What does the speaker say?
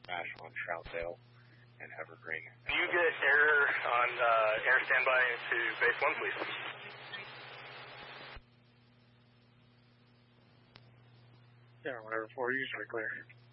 crash on Troutdale and Evergreen. Can you get air on air standby to base 1, please? Yeah, whatever, 4, usually clear.